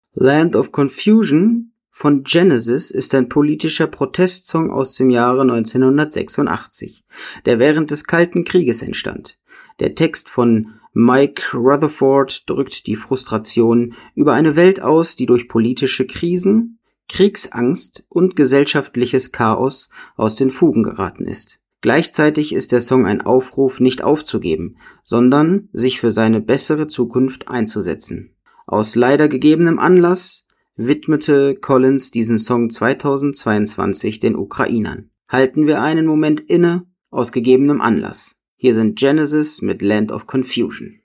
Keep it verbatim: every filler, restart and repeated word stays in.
Land of Confusion von Genesis ist ein politischer Protestsong aus dem Jahre neunzehnhundertsechsundachtzig, der während des Kalten Krieges entstand. Der Text von Mike Rutherford drückt die Frustration über eine Welt aus, die durch politische Krisen, Kriegsangst und gesellschaftliches Chaos aus den Fugen geraten ist. Gleichzeitig ist der Song ein Aufruf, nicht aufzugeben, sondern sich für seine bessere Zukunft einzusetzen. Aus leider gegebenem Anlass widmete Collins diesen Song zweitausendzweiundzwanzig den Ukrainern. Halten wir einen Moment inne, aus gegebenem Anlass. Hier sind Genesis mit Land of Confusion.